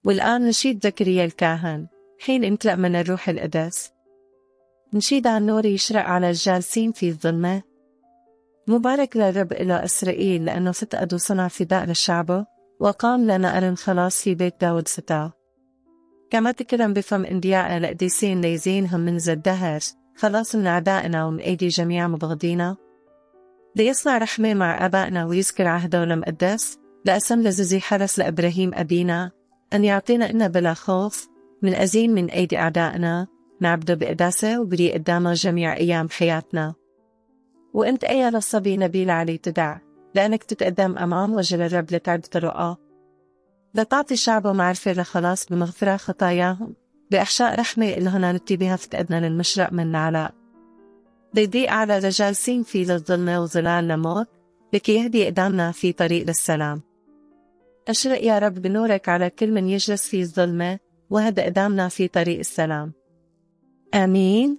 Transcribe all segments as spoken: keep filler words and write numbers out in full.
والآن نشيد زكريا الكاهن حين امتلأ من الروح القدس. نشيد عن نور يشرق على الجالسين في الظلمة. مبارك للرب إله إسرائيل، لأنه فتقد وصنع فداء لشعبه، وقام لنا أرن خلاص في بيت داود ستاه. كما تكرم بفم انبياء القديسين ليزينهم من ذا الدهر خلاص من أعدائنا ومن أيدي جميع مبغضينا. ليصنع رحمة مع آبائنا ويذكر عهده المقدس، لأسم لززي حرس لإبراهيم أبينا، أن يعطينا إنا بلا خوف من أزين من أيدي أعدائنا، نعبده بقداسة وبريء قدامه جميع أيام حياتنا. وأنت أيها الصبي نبيل علي تدع، لأنك تتقدم أمام وجه الرب لتعد طرقه، لتعطي شعبه معرفة لخلاص بمغفرة خطاياهم، بإحشاء رحمة إلهنا نتي بها فتقدنا للمشرق من العلاء، ليضيء على الجالسين في للظلمة وظلال الموت، لكي يهدي قدامنا في طريق للسلام. أشرق يا رب بنورك على كل من يجلس في الظلمة، وهدى قدامنا في طريق السلام. آمين.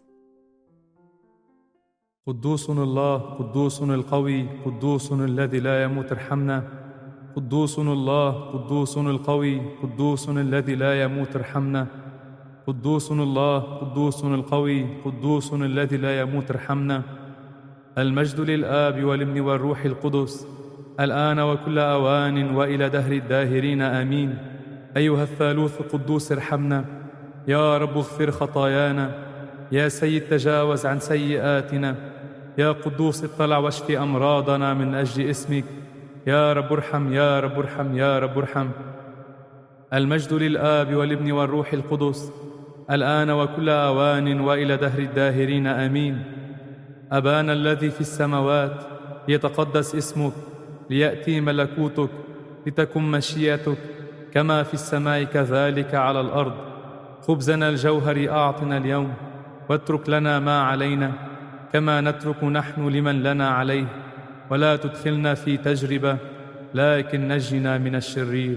قدوس الله، قدوس القوي، قدوس الذي لا يموت ارحمنا. قدوس الله، قدوس القوي، قدوس الذي لا يموت ارحمنا. قدوس الله، قدوس القوي، قدوس الذي لا يموت ارحمنا. المجد للآب والابن والروح القدس، الآن وكل أوان وإلى دهر الداهرين آمين. أيها الثالوث القدوس ارحمنا. يا رب اغفر خطايانا. يا سيد تجاوز عن سيئاتنا. يا قدوس اطلع واشف أمراضنا من أجل اسمك. يا رب ارحم، يا رب ارحم، يا رب ارحم. المجد للآب والابن والروح القدس، الآن وكل أوان وإلى دهر الداهرين آمين. أبانا الذي في السماوات، يتقدس اسمك، ليأتي ملكوتك، لتكن مشيئتك كما في السماء كذلك على الأرض. خبزنا الجوهري أعطنا اليوم، واترك لنا ما علينا كما نترك نحن لمن لنا عليه، ولا تدخلنا في تجربة، لكن نجنا من الشرير.